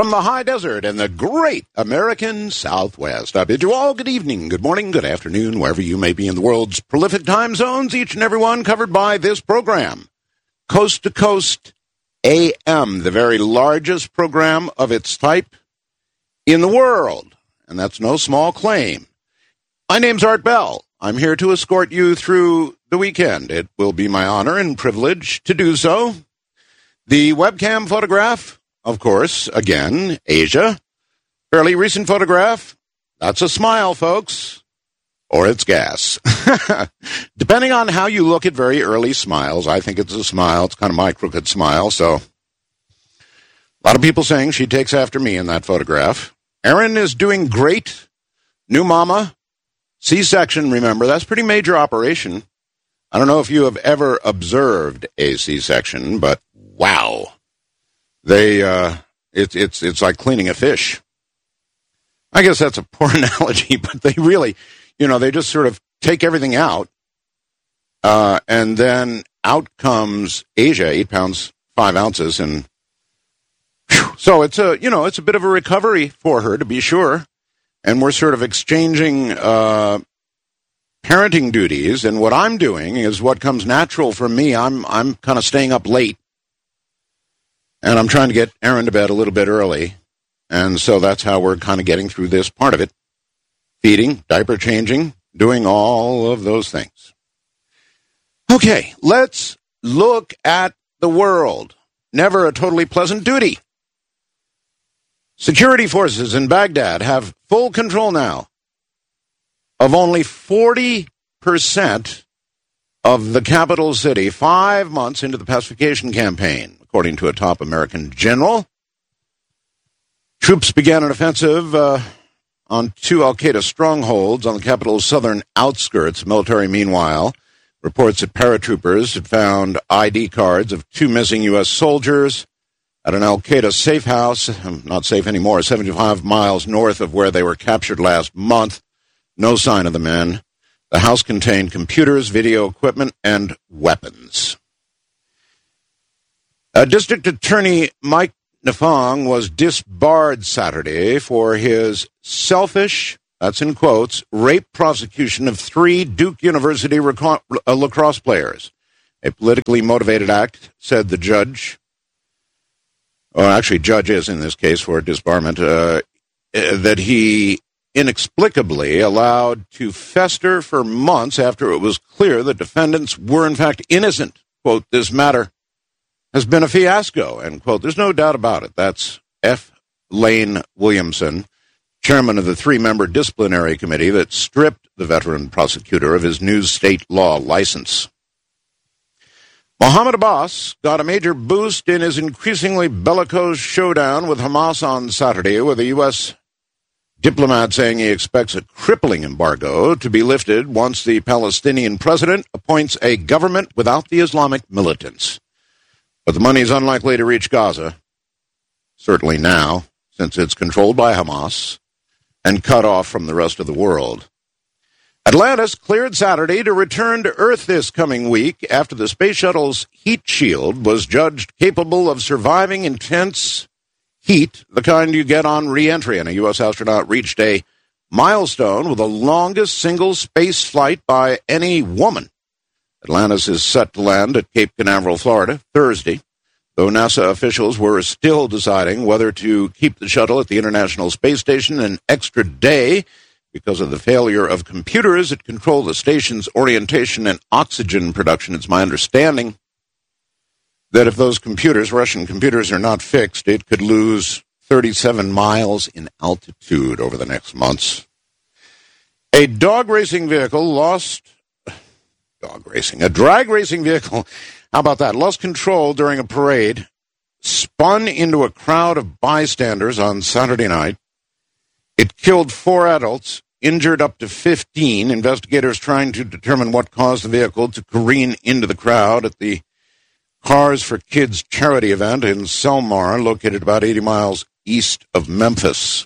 From the high desert and the great American Southwest, I bid you all good evening, good morning, good afternoon, wherever you may be in the world's prolific time zones, each and every one covered by this program. Coast to Coast AM, the very largest program of its type in the world, and that's no small claim. My name's Art Bell. I'm here to escort you through the weekend. It will be my honor and privilege to do so. The webcam photograph, of course, again, Asia. Fairly recent photograph. That's a smile, folks. Or it's gas. Depending on how you look at very early smiles, I think it's a smile. It's kind of my crooked smile, so. A lot of people saying she takes after me in that photograph. Erin is doing great. New mama. C-section, remember. That's a pretty major operation. I don't know if you have ever observed a C-section, but wow. It's like cleaning a fish. I guess that's a poor analogy, but they really, they just sort of take everything out, and then out comes Asia, 8 pounds, 5 ounces, and whew, so it's a bit of a recovery for her, to be sure, and we're sort of exchanging parenting duties, and what I'm doing is what comes natural for me. I'm kind of staying up late. And I'm trying to get Erin to bed a little bit early. And so that's how we're kind of getting through this part of it. Feeding, diaper changing, doing all of those things. Okay, let's look at the world. Never a totally pleasant duty. Security forces in Baghdad have full control now of only 40% of the capital city 5 months into the pacification campaign. According to a top American general, troops began an offensive on 2 al-Qaeda strongholds on the capital's southern outskirts. Military, meanwhile, reports that paratroopers had found ID cards of 2 missing U.S. soldiers at an al-Qaeda safe house, not safe anymore, 75 miles north of where they were captured last month. No sign of the men. The house contained computers, video equipment, and weapons. District Attorney Mike Nafong was disbarred Saturday for his selfish, that's in quotes, rape prosecution of 3 Duke University lacrosse players. A politically motivated act, said the judge. Well, actually, judges in this case for disbarment, that he inexplicably allowed to fester for months after it was clear the defendants were in fact innocent. Quote, this matter has been a fiasco, end quote. There's no doubt about it. That's F. Lane Williamson, chairman of the 3-member disciplinary committee that stripped the veteran prosecutor of his new state law license. Mohammed Abbas got a major boost in his increasingly bellicose showdown with Hamas on Saturday, with a U.S. diplomat saying he expects a crippling embargo to be lifted once the Palestinian president appoints a government without the Islamic militants. But the money is unlikely to reach Gaza, certainly now, since it's controlled by Hamas and cut off from the rest of the world. Atlantis cleared Saturday to return to Earth this coming week after the space shuttle's heat shield was judged capable of surviving intense heat, the kind you get on re-entry, and a U.S. astronaut reached a milestone with the longest single space flight by any woman. Atlantis is set to land at Cape Canaveral, Florida, Thursday, though NASA officials were still deciding whether to keep the shuttle at the International Space Station an extra day because of the failure of computers that control the station's orientation and oxygen production. It's my understanding that if those computers, Russian computers, are not fixed, it could lose 37 miles in altitude over the next months. A drag racing vehicle, how about that, lost control during a parade, spun into a crowd of bystanders on Saturday night. It killed 4 adults, injured up to 15. Investigators trying to determine what caused the vehicle to careen into the crowd at the Cars for Kids charity event in Selmar, located about 80 miles east of Memphis.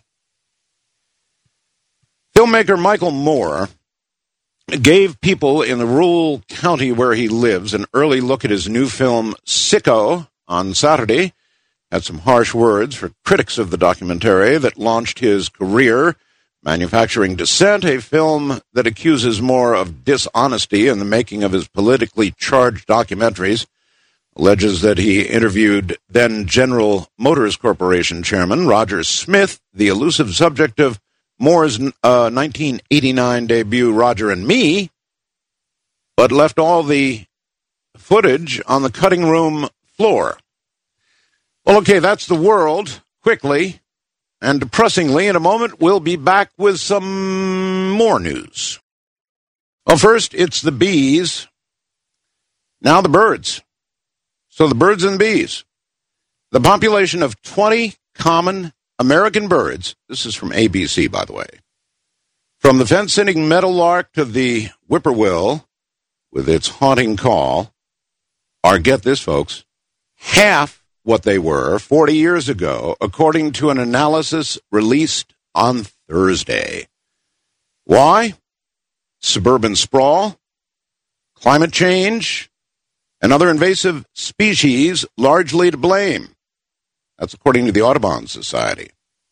Filmmaker Michael Moore gave people in the rural county where he lives an early look at his new film, Sicko, on Saturday, had some harsh words for critics of the documentary that launched his career. Manufacturing Dissent, a film that accuses more of dishonesty in the making of his politically charged documentaries, alleges that he interviewed then General Motors Corporation chairman Roger Smith, the elusive subject of Moore's 1989 debut Roger and Me, but left all the footage on the cutting room floor. Well, okay, that's the world. Quickly and depressingly, in a moment, we'll be back with some more news. Well, first, it's the bees. Now the birds. So the birds and bees. The population of 20 common American birds, this is from ABC, by the way, from the fence-sitting meadowlark to the whippoorwill, with its haunting call, are, get this, folks, half what they were 40 years ago, according to an analysis released on Thursday. Why? Suburban sprawl, climate change, and other invasive species largely to blame. That's according to the Audubon Society.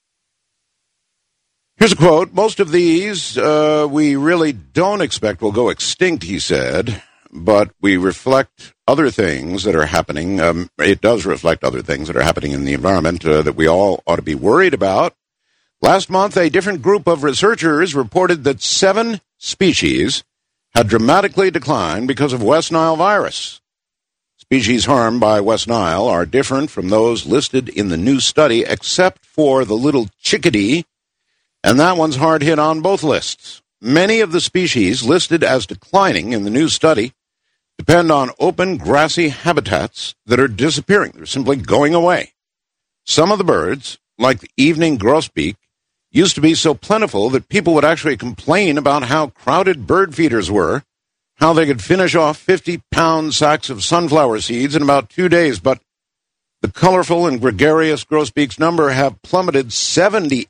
Here's a quote. Most of these we really don't expect will go extinct, he said, but we reflect other things that are happening. It does reflect other things that are happening in the environment that we all ought to be worried about. Last month, a different group of researchers reported that 7 species had dramatically declined because of West Nile virus. Species harmed by West Nile are different from those listed in the new study, except for the little chickadee, and that one's hard hit on both lists. Many of the species listed as declining in the new study depend on open, grassy habitats that are disappearing. They're simply going away. Some of the birds, like the evening grosbeak, used to be so plentiful that people would actually complain about how crowded bird feeders were, how they could finish off 50-pound sacks of sunflower seeds in about 2 days, but the colorful and gregarious grosbeak's number have plummeted 78%.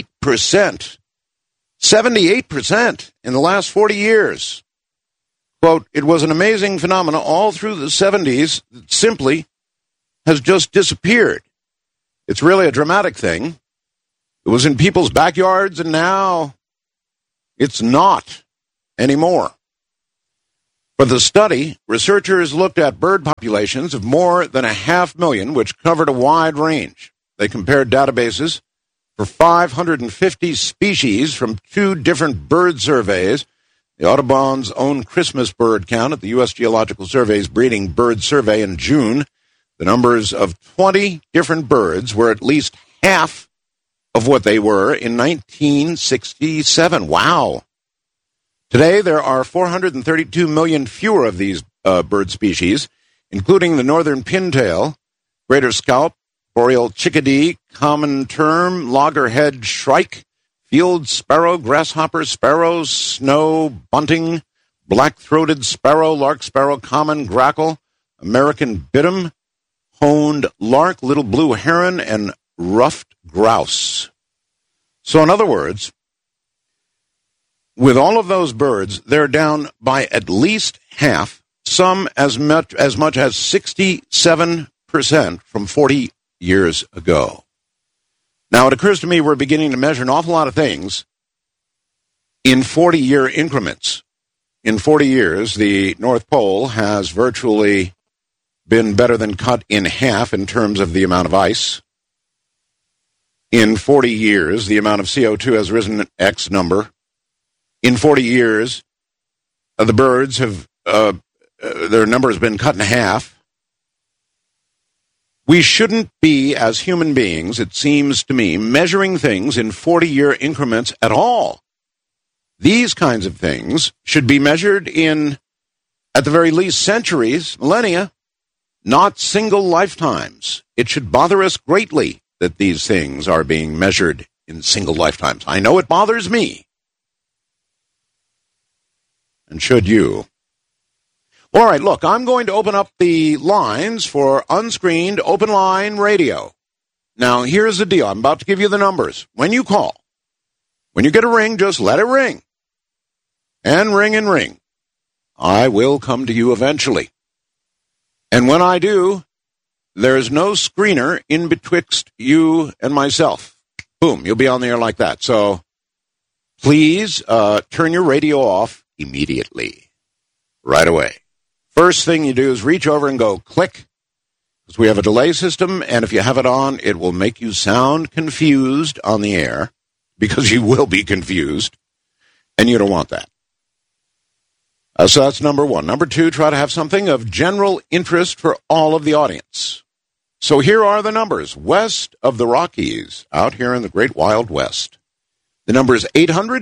78% in the last 40 years. Quote, it was an amazing phenomenon all through the 70s that simply has just disappeared. It's really a dramatic thing. It was in people's backyards, and now it's not anymore. For the study, researchers looked at bird populations of more than 500,000, which covered a wide range. They compared databases for 550 species from 2 different bird surveys, the Audubon's own Christmas bird count at the U.S. Geological Survey's breeding bird survey in June. The numbers of 20 different birds were at least half of what they were in 1967. Wow. Today, there are 432 million fewer of these bird species, including the northern pintail, greater scaup, boreal chickadee, common term, loggerhead shrike, field sparrow, grasshopper sparrow, snow bunting, black-throated sparrow, lark sparrow, common grackle, American bittern, honed lark, little blue heron, and ruffed grouse. So in other words, with all of those birds, they're down by at least half, some as much as 67% from 40 years ago. Now, it occurs to me we're beginning to measure an awful lot of things in 40-year increments. In 40 years, the North Pole has virtually been better than cut in half in terms of the amount of ice. In 40 years, the amount of CO2 has risen X number. In 40 years, the birds have, their number has been cut in half. We shouldn't be, as human beings, it seems to me, measuring things in 40-year increments at all. These kinds of things should be measured in, at the very least, centuries, millennia, not single lifetimes. It should bother us greatly that these things are being measured in single lifetimes. I know it bothers me. And should you? All right, look, I'm going to open up the lines for unscreened open line radio. Now, here's the deal. I'm about to give you the numbers. When you call, when you get a ring, just let it ring. And ring and ring. I will come to you eventually. And when I do, There's no screener in betwixt you and myself. Boom, you'll be on the air like that. So please turn your radio off immediately, right away. First thing you do is reach over and go click, because we have a delay system, and if you have it on, it will make you sound confused on the air, because you will be confused, and you don't want that. So that's number one. Number two, try to have something of general interest for all of the audience. So here are the numbers. West of the Rockies, out here in the Great Wild West, the number is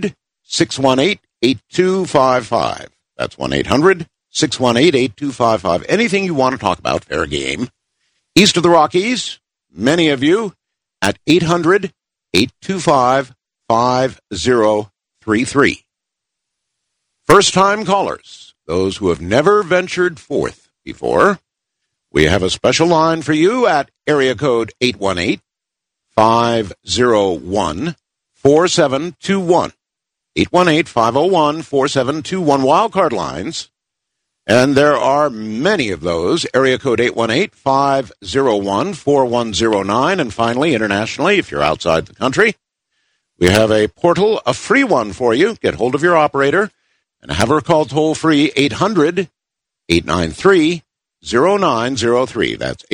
800-618-8255. That's 1-800-618-8255. Anything you want to talk about, fair game. East of the Rockies, many of you, at 800-825-5033. First-time callers, those who have never ventured forth before, we have a special line for you at area code 818-501-4721. 818-501-4721 wildcard lines. And there are many of those. Area code 818-501-4109. And finally, internationally, if you're outside the country, we have a portal, a free one for you. Get hold of your operator and have her call toll-free 800-893-0903. That's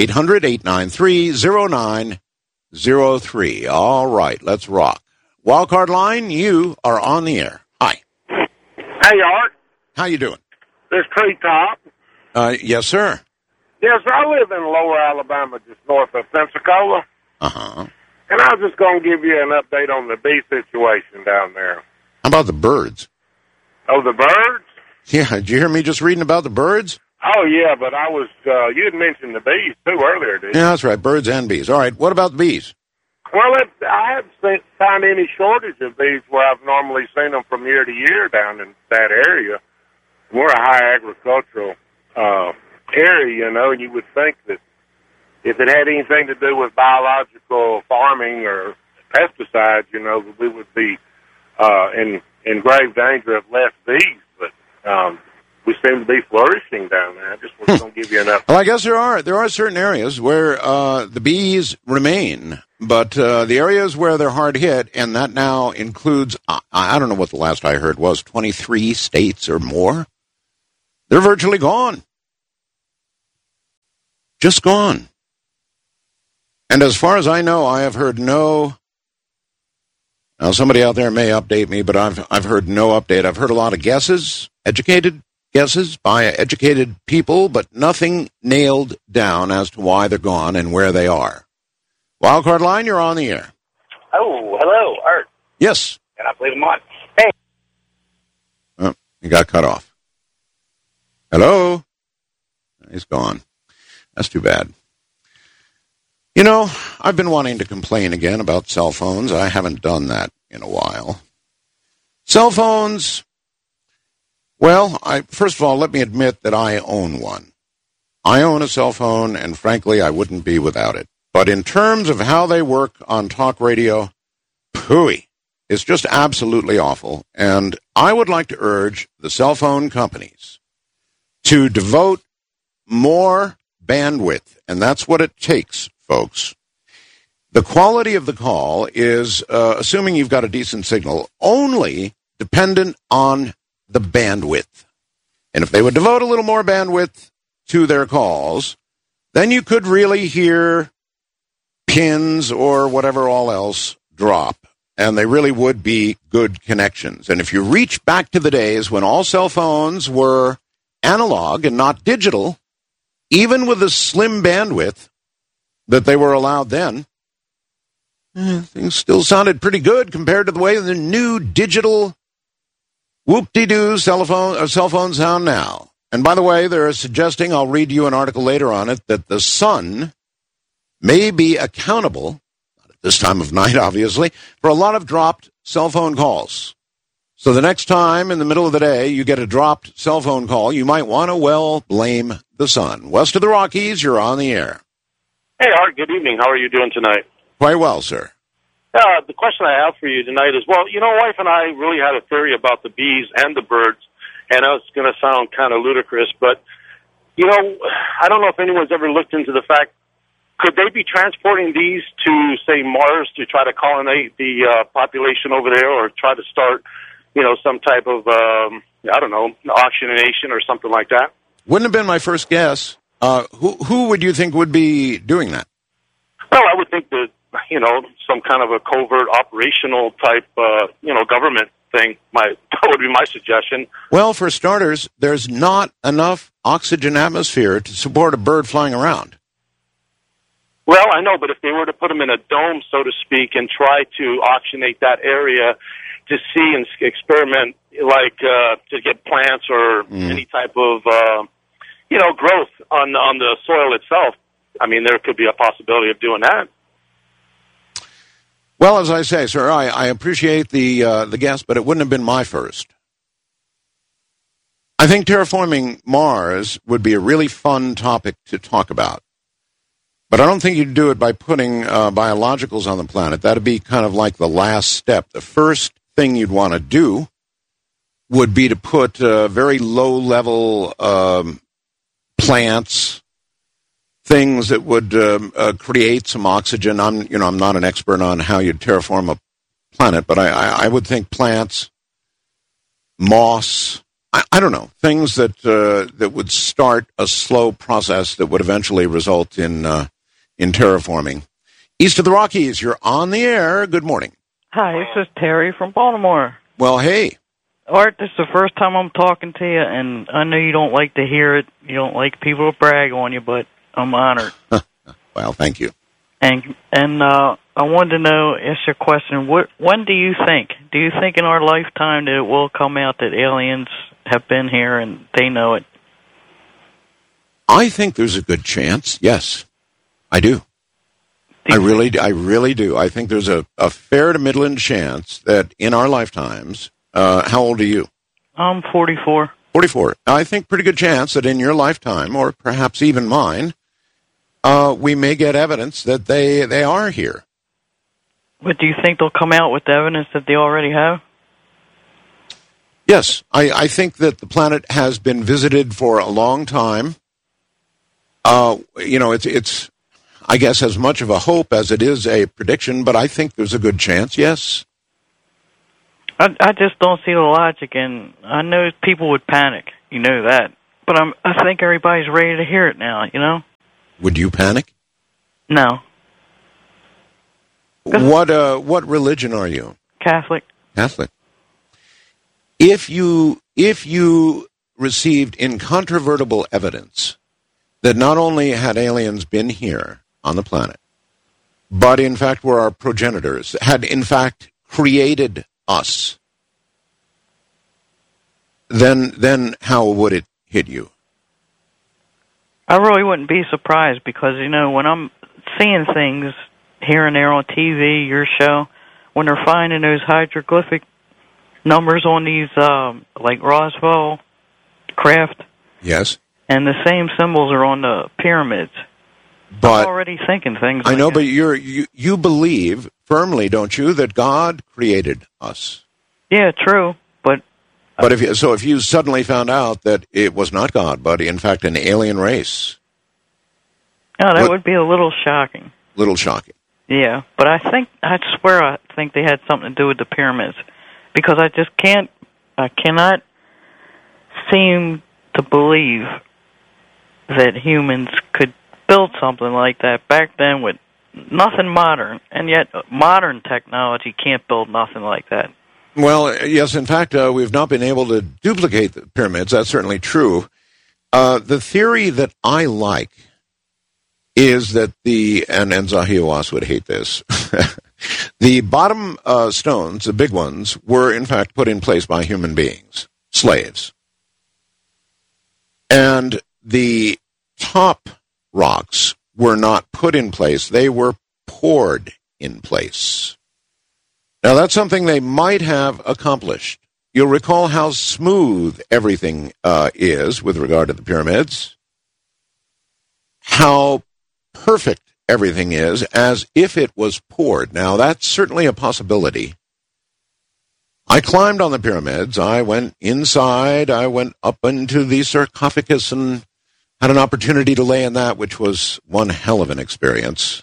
800-893-0903. All right, let's rock. Wildcard line, you are on the air. Hi. Hey, Art. How you doing? This Treetop. Yes, sir. Yes, I live in Lower Alabama, just north of Pensacola. Uh-huh. And I was just going to give you an update on the bee situation down there. How about the birds? Oh, the birds? Yeah, did you hear me just reading about the birds? Oh, yeah, but I was, you had mentioned the bees, too, earlier, didn't you? Yeah, that's right, birds and bees. All right, what about the bees? Well, I haven't found any shortage of bees where I've normally seen them from year to year down in that area. We're a high agricultural area, you know, and you would think that if it had anything to do with biological farming or pesticides, you know, we would be in grave danger of less bees. But we seem to be flourishing down there. I just was going to give you an update. Well, I guess there are certain areas where the bees remain, but the areas where they're hard hit, and that now includes, I don't know what the last I heard was, 23 states or more, they're virtually gone. Just gone. And as far as I know, I have heard no. Now, somebody out there may update me, but I've heard no update. I've heard a lot of guesses, educated guesses by educated people, but nothing nailed down as to why they're gone and where they are. Wildcard line, you're on the air. Oh, hello, Art. Yes. Can I play them on? Hey. Oh, he got cut off. Hello? He's gone. That's too bad. You know, I've been wanting to complain again about cell phones. I haven't done that in a while. Cell phones, well, first of all, let me admit that I own one. I own a cell phone, and frankly, I wouldn't be without it. But in terms of how they work on talk radio, phooey. It's just absolutely awful. And I would like to urge the cell phone companies to devote more bandwidth, and that's what it takes, folks. The quality of the call is, assuming you've got a decent signal, only dependent on the bandwidth. And if they would devote a little more bandwidth to their calls, then you could really hear pins or whatever all else drop. And they really would be good connections. And if you reach back to the days when all cell phones were analog and not digital, even with the slim bandwidth that they were allowed then, things still sounded pretty good compared to the way the new digital whoop-de-doo cell phones sound now. And by the way, they're suggesting, I'll read you an article later on it, that the sun may be accountable, not at this time of night, obviously, for a lot of dropped cell phone calls. So the next time in the middle of the day you get a dropped cell phone call, you might want to, well, blame the sun. West of the Rockies, you're on the air. Hey, Art, good evening. How are you doing tonight? Quite well, sir. The question I have for you tonight is, well, you know, wife and I really had a theory about the bees and the birds, and it's going to sound kind of ludicrous, but, you know, I don't know if anyone's ever looked into the fact could they be transporting these to, say, Mars to try to colonize the population over there, or try to start, some type of, auctionation or something like that? Wouldn't have been my first guess. Who would you think would be doing that? Well, I would think that, some kind of a covert operational type, government thing that would be my suggestion. Well, for starters, there's not enough oxygen atmosphere to support a bird flying around. Well, I know, but if they were to put them in a dome, so to speak, and try to auctionate that area to see and experiment, like to get plants or any type of, growth on the soil itself, I mean, there could be a possibility of doing that. Well, as I say, sir, I appreciate the guess, but it wouldn't have been my first. I think terraforming Mars would be a really fun topic to talk about. But I don't think you'd do it by putting biologicals on the planet. That'd be kind of like the last step. The first thing you'd want to do would be to put very low-level plants, things that would create some oxygen. I'm not an expert on how you'd terraform a planet, but I would think plants, moss. I don't know, things that would start a slow process that would eventually result in terraforming. East of the Rockies, you're on the air. Good morning. Hi, this is Terry from Baltimore. Well, hey. Art, this is the first time I'm talking to you, and I know you don't like to hear it. You don't like people to brag on you, but I'm honored. Well, thank you. And I wanted to know, ask you a question. When do you think in our lifetime that it will come out that aliens have been here and they know it? I think there's a good chance, yes. I do. I really do. I think there's a fair to middling chance that in our lifetimes, how old are you? I'm 44. 44. I think pretty good chance that in your lifetime, or perhaps even mine, we may get evidence that they are here. But do you think they'll come out with the evidence that they already have? Yes. I think that the planet has been visited for a long time. It's I guess, as much of a hope as it is a prediction, but I think there's a good chance, yes. I just don't see the logic, and I know people would panic, you know that. But I think everybody's ready to hear it now, you know? Would you panic? No. What religion are you? Catholic. Catholic. If you received incontrovertible evidence that not only had aliens been here on the planet, but in fact were our progenitors, had in fact created us, then how would it hit you? I really wouldn't be surprised because, you know, when I'm seeing things here and there on TV, your show, when they're finding those hieroglyphic numbers on these, like Roswell craft. Yes. And the same symbols are on the pyramids. But I'm already thinking things I like know, that. but you believe firmly, don't you, that God created us? Yeah, true, but if you suddenly found out that it was not God, but in fact an alien race, that would be a little shocking. Little shocking. Yeah, but I swear I think they had something to do with the pyramids, because I cannot seem to believe that humans could build something like that back then with nothing modern, and yet modern technology can't build nothing like that. Well, yes, in fact, we've not been able to duplicate the pyramids. That's certainly true. The theory that I like is that and Zahiawas would hate this, the bottom stones, the big ones, were in fact put in place by human beings, slaves. And the top rocks were not put in place. They were poured in place. Now, that's something they might have accomplished. You'll recall how smooth everything is with regard to the pyramids, how perfect everything is as if it was poured. Now, that's certainly a possibility. I climbed on the pyramids. I went inside. I went up into the sarcophagus and Had an opportunity to lay in that, which was one hell of an experience.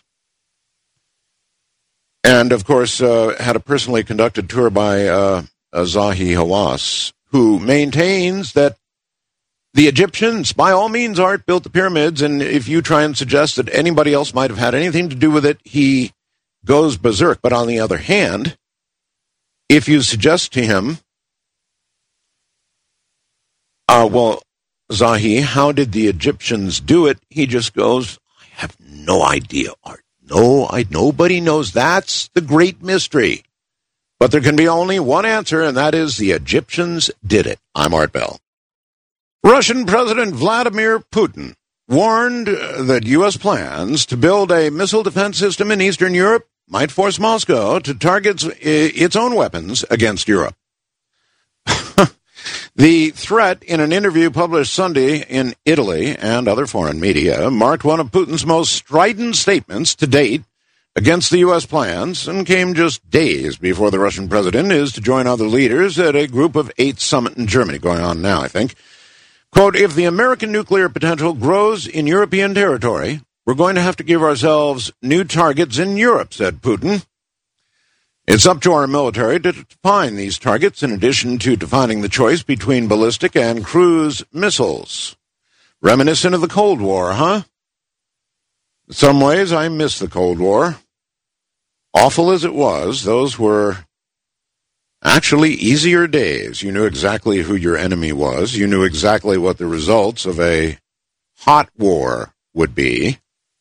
And, of course, had a personally conducted tour by Zahi Hawass, who maintains that the Egyptians, by all means, Art, built the pyramids, and if you try and suggest that anybody else might have had anything to do with it, he goes berserk. But on the other hand, if you suggest to him, well, Zahi, how did the Egyptians do it? He just goes, I have no idea, Art. Nobody knows. That's the great mystery. But there can be only one answer, and that is the Egyptians did it. I'm Art Bell. Russian President Vladimir Putin warned that U.S. plans to build a missile defense system in Eastern Europe might force Moscow to target its own weapons against Europe. The threat, in an interview published Sunday in Italy and other foreign media, marked one of Putin's most strident statements to date against the U.S. plans and came just days before the Russian president is to join other leaders at a Group of 8 summit in Germany, going on now, I think. Quote, if the American nuclear potential grows in European territory, we're going to have to give ourselves new targets in Europe, said Putin. It's up to our military to define these targets, in addition to defining the choice between ballistic and cruise missiles. Reminiscent of the Cold War, huh? In some ways, I miss the Cold War. Awful as it was, those were actually easier days. You knew exactly who your enemy was. You knew exactly what the results of a hot war would be.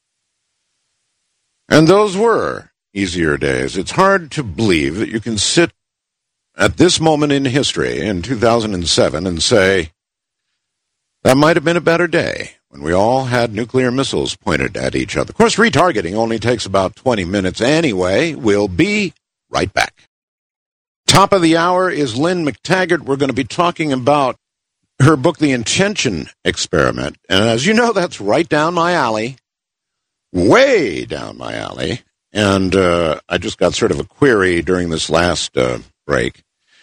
And those were easier days. It's hard to believe that you can sit at this moment in history in 2007 and say, that might have been a better day when we all had nuclear missiles pointed at each other. Of course, retargeting only takes about 20 minutes anyway. We'll be right back. Top of the hour is Lynn McTaggart. We're going to be talking about her book, The Intention Experiment. And as you know, that's right down my alley, way down my alley. And I just got sort of a query during this last break,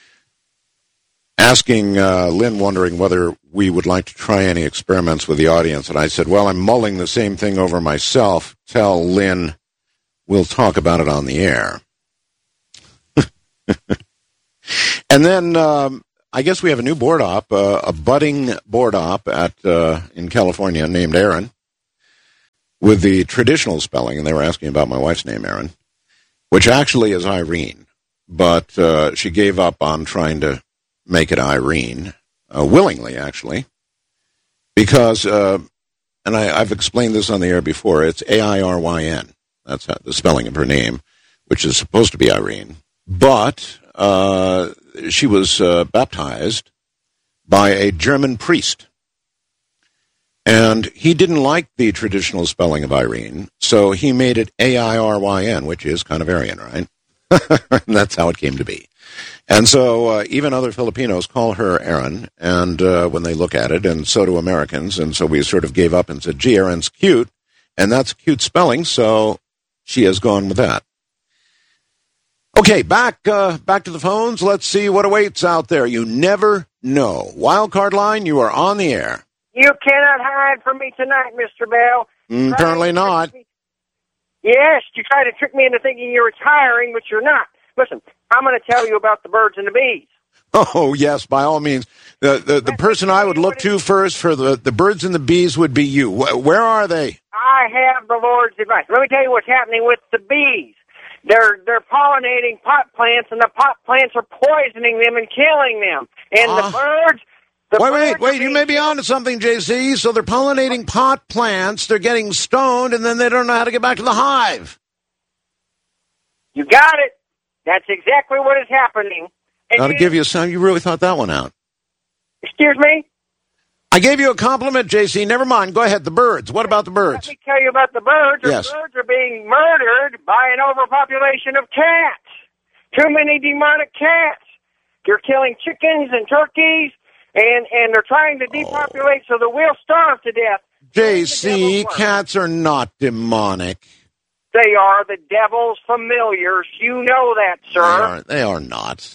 asking Lynn, wondering whether we would like to try any experiments with the audience. And I said, well, I'm mulling the same thing over myself. Tell Lynn we'll talk about it on the air. And then I guess we have a new board op, a budding board op in California named Aaron, with the traditional spelling, and they were asking about my wife's name, Aaron, which actually is Irene, but she gave up on trying to make it Irene, willingly, actually, because, and I've explained this on the air before, it's A-I-R-Y-N. That's the spelling of her name, which is supposed to be Irene, but she was baptized by a German priest. And he didn't like the traditional spelling of Irene, so he made it A-I-R-Y-N, which is kind of Aryan, right? And that's how it came to be. And so even other Filipinos call her Aaron, and when they look at it, and so do Americans. And so we sort of gave up and said, gee, Aaron's cute, and that's a cute spelling, so she has gone with that. Okay, back to the phones. Let's see what awaits out there. You never know. Wildcard line, you are on the air. You cannot hide from me tonight, Mr. Bell. Apparently not. Yes, you try to trick me into thinking you're retiring, but you're not. Listen, I'm going to tell you about the birds and the bees. Oh, yes, by all means. The person I would look to first for the birds and the bees would be you. Where are they? I have the Lord's advice. Let me tell you what's happening with the bees. They're pollinating pot plants, and the pot plants are poisoning them and killing them. And the birds... Wait, you may be on to something, JC. So they're pollinating pot plants, they're getting stoned, and then they don't know how to get back to the hive. You got it. That's exactly what is happening. Got to give you some. You really thought that one out. Excuse me? I gave you a compliment, JC. Never mind. Go ahead. The birds. What about the birds? Let me tell you about the birds. Yes. The birds are being murdered by an overpopulation of cats. Too many demonic cats. You're killing chickens and turkeys. And they're trying to depopulate so that we'll starve to death. JC, cats are not demonic. They are the devil's familiars. You know that, sir. They are not.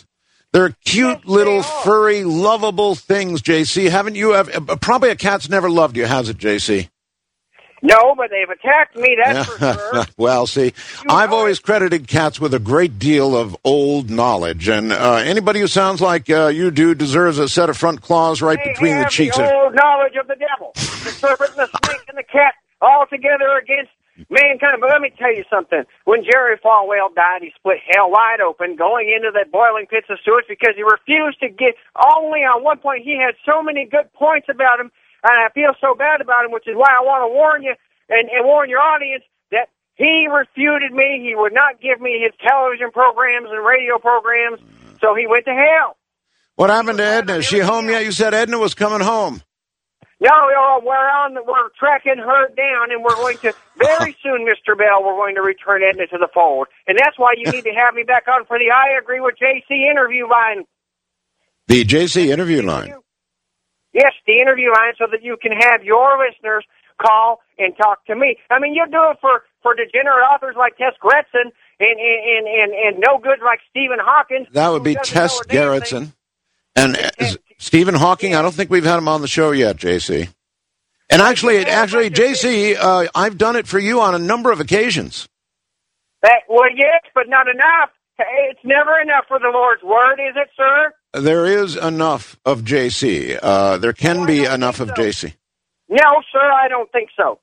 They're cute, little, furry, lovable things, JC. Haven't you ever... Probably a cat's never loved you, has it, JC? No, but they've attacked me, that's for sure. Well, see, I've always credited cats with a great deal of old knowledge, and anybody who sounds like you do deserves a set of front claws right between the cheeks. They have the old knowledge of the devil, the serpent, the snake, and the cat, all together against mankind. But let me tell you something. When Jerry Falwell died, he split hell wide open, going into the boiling pits of sewage because he refused to get... Only on one point, he had so many good points about him, and I feel so bad about him, which is why I want to warn you and warn your audience that he refuted me. He would not give me his television programs and radio programs, so he went to hell. What happened to Edna? Is she home yet? You said Edna was coming home. No, we're tracking her down, and we're going to, very soon, Mr. Bell, we're going to return Edna to the fold. And that's why you need to have me back on for the I Agree with JC interview line. The JC interview line? Yes, the interview line, so that you can have your listeners call and talk to me. I mean, you do it for degenerate authors like Tess Gerritsen and no good like Stephen Hawking. That would be Tess Gerritsen. And Stephen Hawking, I don't think we've had him on the show yet, JC. And actually, JC, I've done it for you on a number of occasions. Well, yes, but not enough. It's never enough for the Lord's word, is it, sir? There is enough of JC. There can be enough of JC. No, sir, I don't think so.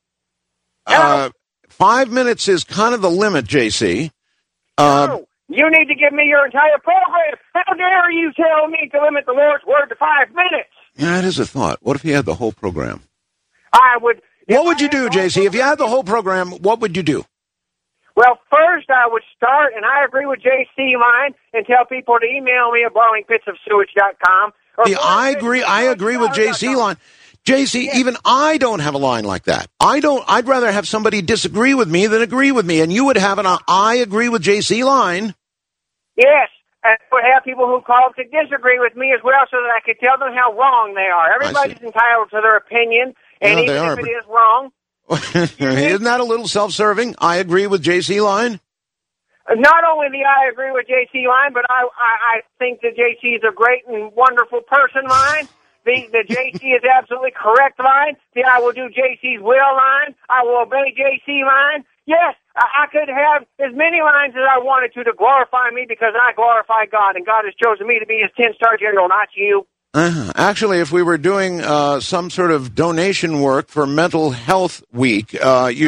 5 minutes is kind of the limit, JC. No, you need to give me your entire program. How dare you tell me to limit the Lord's word to 5 minutes? Yeah, that is a thought. What if you had the whole program? I would. What would you do, JC? If you had the whole program, what would you do? Well, first I would start, and I agree with JC line, and tell people to email me at boilingpitsofsewage.com. I agree with JC line. JC, yes. Even I don't have a line like that. I'd rather have somebody disagree with me than agree with me, and you would have an I agree with JC line. Yes, and I would have people who call to disagree with me as well, so that I could tell them how wrong they are. Everybody's entitled to their opinion, and even if it is wrong. Isn't that a little self-serving? I agree with JC line? Not only the I agree with JC line, but I think that JC is a great and wonderful person line. The JC is absolutely correct line. The I will do JC's will line. I will obey JC line. Yes, I could have as many lines as I wanted to glorify me, because I glorify God, and God has chosen me to be his 10-star general, not you. Actually, if we were doing some sort of donation work for Mental Health Week, you